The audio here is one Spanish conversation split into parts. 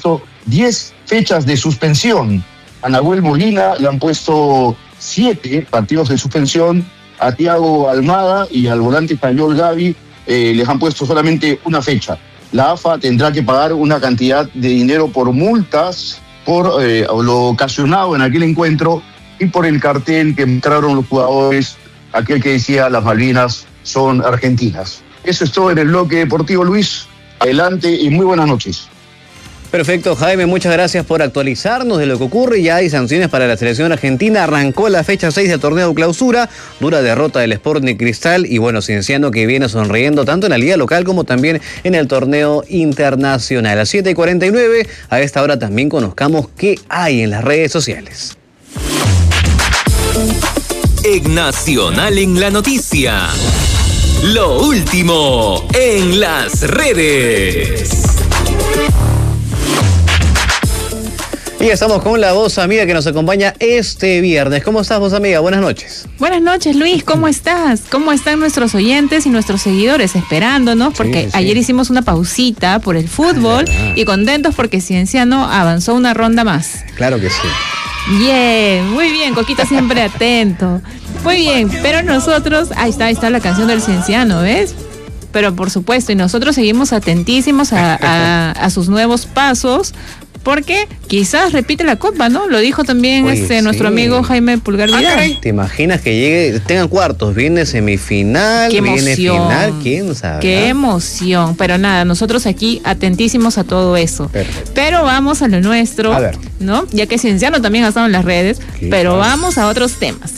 puesto 10 fechas de suspensión. A Nahuel Molina le han puesto 7 partidos de suspensión. A Thiago Almada y al volante español Gavi les han puesto solamente una fecha. La AFA tendrá que pagar una cantidad de dinero por multas, por lo ocasionado en aquel encuentro y por el cartel que mostraron los jugadores, aquel que decía las Malvinas son argentinas. Eso es todo en el bloque deportivo, Luis. Adelante y muy buenas noches. Perfecto, Jaime, muchas gracias por actualizarnos de lo que ocurre. Ya hay sanciones para la selección argentina. Arrancó la fecha 6 del torneo de clausura, dura derrota del Sporting Cristal y bueno, Cienciano que viene sonriendo tanto en la liga local como también en el torneo internacional. A las 7:49, a esta hora también conozcamos qué hay en las redes sociales. En Nacional en la Noticia, lo último en las redes. Y estamos con la voz amiga que nos acompaña este viernes. ¿Cómo estás, voz amiga? Buenas noches. Buenas noches, Luis. ¿Cómo estás? ¿Cómo están nuestros oyentes y nuestros seguidores esperándonos? Porque ayer hicimos una pausita por el fútbol y contentos porque Cienciano avanzó una ronda más. Claro que sí. Bien, muy bien, Coquito siempre atento. Muy bien, pero nosotros, ahí está la canción del Cienciano, ¿ves? Pero por supuesto, y nosotros seguimos atentísimos a sus nuevos pasos, porque quizás repite la copa, ¿no? Lo dijo también nuestro amigo Jaime Pulgar Vidal. ¿Te imaginas que tengan cuartos? Viene semifinal, viene final, quién sabe. Qué emoción, pero nada, nosotros aquí atentísimos a todo eso. Perfecto. Pero vamos a lo nuestro, a ver, ¿no? Ya que Cienciano también ha estado en las redes, pero vamos a otros temas.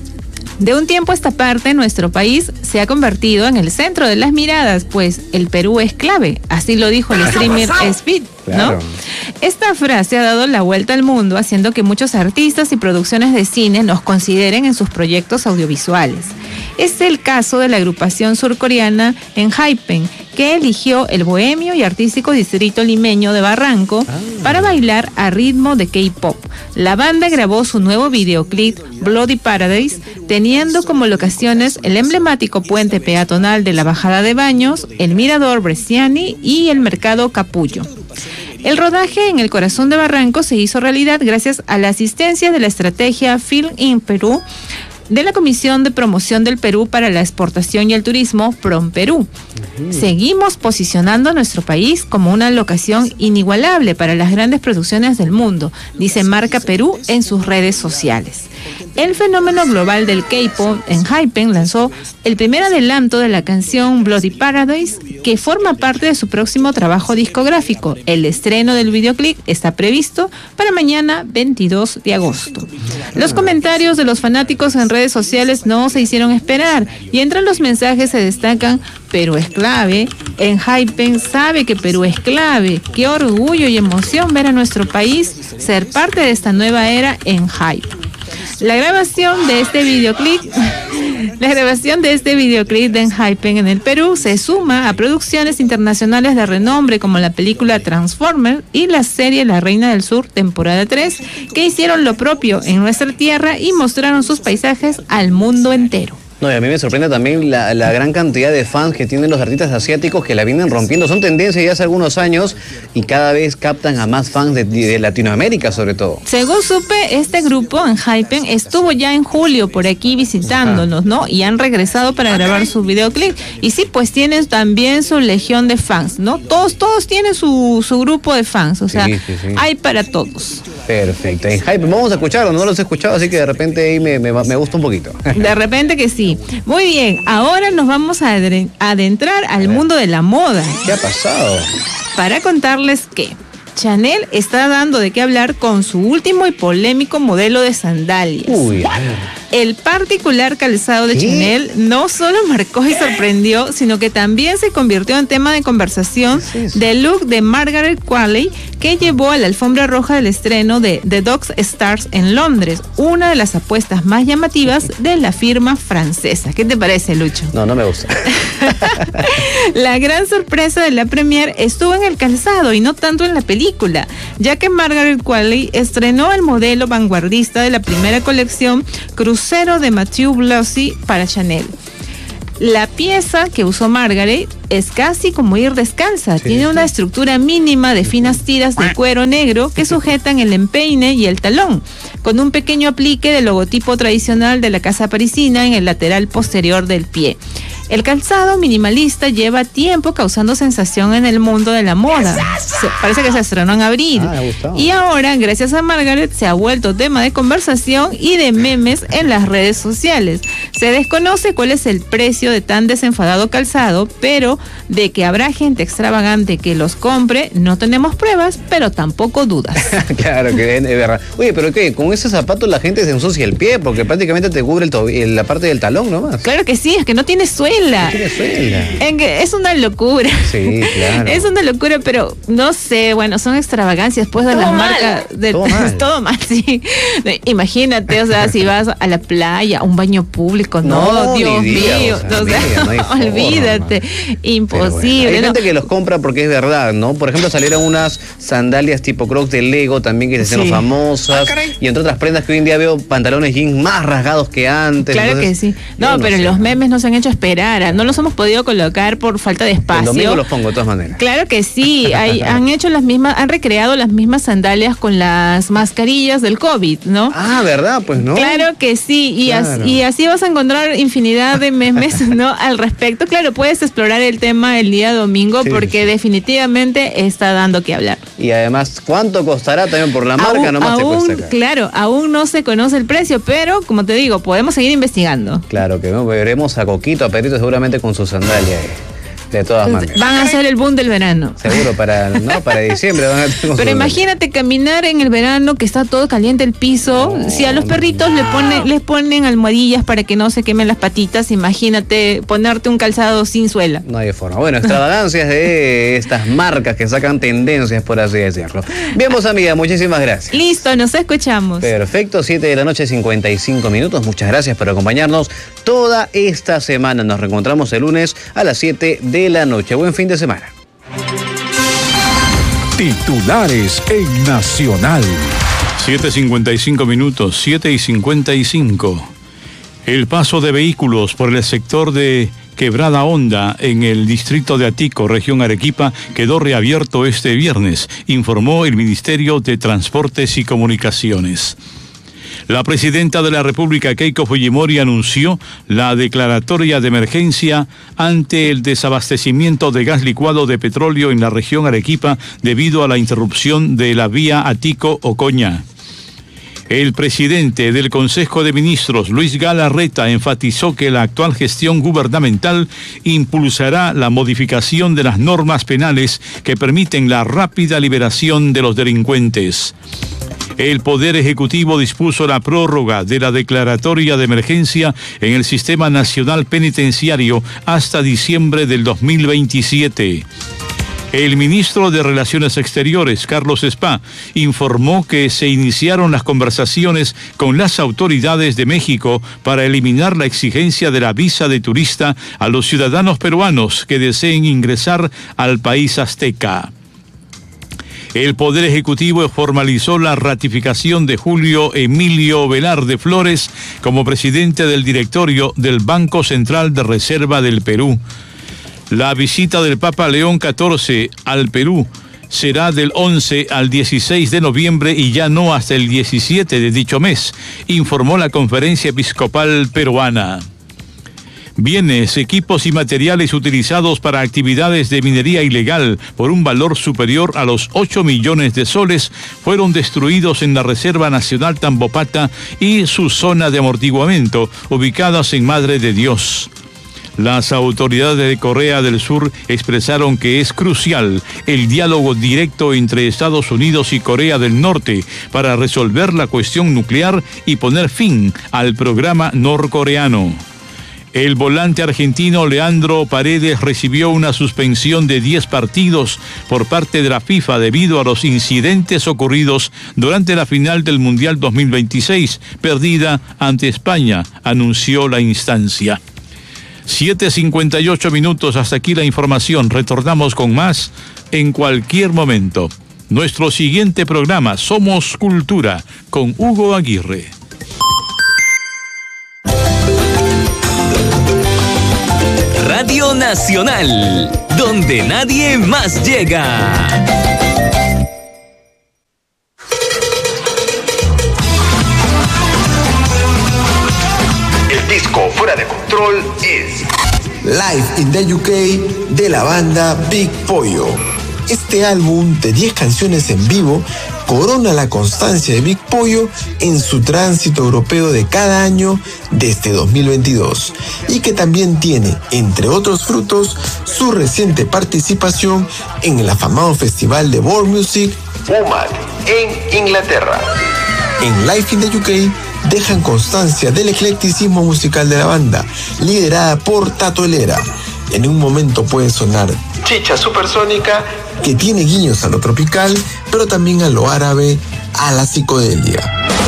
De un tiempo a esta parte, nuestro país se ha convertido en el centro de las miradas, pues el Perú es clave, así lo dijo el streamer Speed, ¿no? Claro. Esta frase ha dado la vuelta al mundo, haciendo que muchos artistas y producciones de cine nos consideren en sus proyectos audiovisuales. Es el caso de la agrupación surcoreana ENHYPEN, que eligió el bohemio y artístico distrito limeño de Barranco para bailar a ritmo de K-pop. La banda grabó su nuevo videoclip Bloody Paradise, teniendo como locaciones el emblemático puente peatonal de la Bajada de Baños, el Mirador Bresciani y el Mercado Capullo. El rodaje en el corazón de Barranco se hizo realidad gracias a la asistencia de la estrategia Film in Perú de la Comisión de Promoción del Perú para la Exportación y el Turismo, PROMPERÚ. Seguimos posicionando a nuestro país como una locación inigualable para las grandes producciones del mundo, dice Marca Perú en sus redes sociales. El fenómeno global del K-pop, ENHYPEN, lanzó el primer adelanto de la canción Bloody Paradise, que forma parte de su próximo trabajo discográfico. El estreno del videoclip está previsto para mañana 22 de agosto. Los comentarios de los fanáticos en redes sociales no se hicieron esperar y entre los mensajes se destacan: Perú es clave, ENHYPEN sabe que Perú es clave, qué orgullo y emoción ver a nuestro país ser parte de esta nueva era ENHYPEN. La grabación de este videoclip de ENHYPEN en el Perú se suma a producciones internacionales de renombre como la película Transformers y la serie La Reina del Sur, temporada 3, que hicieron lo propio en nuestra tierra y mostraron sus paisajes al mundo entero. No, y a mí me sorprende también la gran cantidad de fans que tienen los artistas asiáticos que la vienen rompiendo. Son tendencias ya hace algunos años y cada vez captan a más fans de Latinoamérica, sobre todo. Según supe, este grupo, ENHYPEN, estuvo ya en julio por aquí visitándonos, ¿no? Y han regresado para grabar su videoclip. Y sí, pues tienen también su legión de fans, ¿no? Todos tienen su grupo de fans, o sea, hay para todos. Perfecto. ENHYPEN, vamos a escucharlo, no los he escuchado, así que de repente ahí me gusta un poquito. De repente que sí. Muy bien, ahora nos vamos a adentrar al mundo de la moda. ¿Qué ha pasado? Para contarles que Chanel está dando de qué hablar con su último y polémico modelo de sandalias. El particular calzado de Chanel no solo marcó y sorprendió, sino que también se convirtió en tema de conversación del look de Margaret Qualley, que llevó a la alfombra roja del estreno de The Dogs Stars en Londres, una de las apuestas más llamativas de la firma francesa. ¿Qué te parece, Lucho? No me gusta. La gran sorpresa de la premier estuvo en el calzado y no tanto en la película, ya que Margaret Qualley estrenó el modelo vanguardista de la primera colección crucero de Mathieu Blossy para Chanel. La pieza que usó Margaret es casi como ir descalza. Tiene una estructura mínima de finas tiras de cuero negro que sujetan el empeine y el talón, con un pequeño aplique del logotipo tradicional de la casa parisina en el lateral posterior del pie. El calzado minimalista lleva tiempo causando sensación en el mundo de la moda. Parece que se estrenó en abril. Y ahora, gracias a Margaret, se ha vuelto tema de conversación y de memes en las redes sociales. Se desconoce cuál es el precio de tan desenfadado calzado, pero de que habrá gente extravagante que los compre, no tenemos pruebas, pero tampoco dudas. Claro que es verdad. Oye, pero ¿qué? Con ese zapato la gente se ensucia el pie, porque prácticamente te cubre la parte del talón nomás. Claro que sí, es que no tiene suela. No tiene suela. Es una locura. Sí, claro. Es una locura, pero no sé, bueno, son extravagancias pues de todo las marcas. Todo mal, sí. Imagínate, o sea, si vas a la playa, a un baño público, no, Dios mío. O sea, olvídate. Imposible. Bueno, hay gente que los compra porque es verdad, ¿no? Por ejemplo, salieron unas sandalias tipo Crocs de Lego también que se hicieron famosas. Y entre otras prendas que hoy en día veo pantalones jeans más rasgados que antes. Claro, entonces, que sí. No, pero los memes nos han hecho esperar. No los hemos podido colocar por falta de espacio. El domingo los pongo de todas maneras. Claro que sí. Han recreado las mismas sandalias con las mascarillas del COVID, ¿no? Ah, ¿verdad? Pues no. Claro que sí. Y así vas a encontrar infinidad de memes, ¿no? Al respecto. Claro, puedes explorar el tema el día domingo porque definitivamente está dando que hablar. Y además, ¿cuánto costará también por la marca? Nomás te cuesta acá. Claro, aún no se conoce el precio, pero como te digo, podemos seguir investigando. Claro que veremos a Coquito, a Perito seguramente con su sandalia. De todas maneras. Van a ser el boom del verano. Seguro para diciembre. Pero imagínate caminar en el verano que está todo caliente el piso. Si a los perritos les ponen almohadillas para que no se quemen las patitas, imagínate ponerte un calzado sin suela. No hay forma. Bueno, extravagancias de estas marcas que sacan tendencias, por así decirlo. Bien, vos, amiga, muchísimas gracias. Listo, nos escuchamos. Perfecto, 7:55 p.m. Muchas gracias por acompañarnos toda esta semana. Nos reencontramos el lunes a las 7 de la noche. Buen fin de semana. Titulares en Nacional. 7:55, 7:55. El paso de vehículos por el sector de Quebrada Honda en el distrito de Atico, región Arequipa, quedó reabierto este viernes, informó el Ministerio de Transportes y Comunicaciones. La presidenta de la República, Keiko Fujimori, anunció la declaratoria de emergencia ante el desabastecimiento de gas licuado de petróleo en la región Arequipa debido a la interrupción de la vía Atico-Ocoña. El presidente del Consejo de Ministros, Luis Galarreta, enfatizó que la actual gestión gubernamental impulsará la modificación de las normas penales que permiten la rápida liberación de los delincuentes. El Poder Ejecutivo dispuso la prórroga de la declaratoria de emergencia en el Sistema Nacional Penitenciario hasta diciembre del 2027. El ministro de Relaciones Exteriores, Carlos Spa, informó que se iniciaron las conversaciones con las autoridades de México para eliminar la exigencia de la visa de turista a los ciudadanos peruanos que deseen ingresar al país azteca. El Poder Ejecutivo formalizó la ratificación de Julio Emilio Velarde Flores como presidente del directorio del Banco Central de Reserva del Perú. La visita del Papa León XIV al Perú será del 11 al 16 de noviembre y ya no hasta el 17 de dicho mes, informó la Conferencia Episcopal Peruana. Bienes, equipos y materiales utilizados para actividades de minería ilegal por un valor superior a los 8 millones de soles fueron destruidos en la Reserva Nacional Tambopata y su zona de amortiguamiento, ubicadas en Madre de Dios. Las autoridades de Corea del Sur expresaron que es crucial el diálogo directo entre Estados Unidos y Corea del Norte para resolver la cuestión nuclear y poner fin al programa norcoreano. El volante argentino Leandro Paredes recibió una suspensión de 10 partidos por parte de la FIFA debido a los incidentes ocurridos durante la final del Mundial 2026, perdida ante España, anunció la instancia. 7:58, hasta aquí la información. Retornamos con más en cualquier momento. Nuestro siguiente programa, Somos Cultura, con Hugo Aguirre. Nacional, donde nadie más llega. El disco Fuera de Control es Live in the UK de la banda Big Pollo. Este álbum de 10 canciones en vivo corona la constancia de Big Pollo en su tránsito europeo de cada año desde 2022 y que también tiene, entre otros frutos, su reciente participación en el afamado festival de World Music WOMAD en Inglaterra. En Live in the UK dejan constancia del eclecticismo musical de la banda, liderada por Tato Helera. En un momento puede sonar chicha supersónica, que tiene guiños a lo tropical, pero también a lo árabe, a la psicodelia.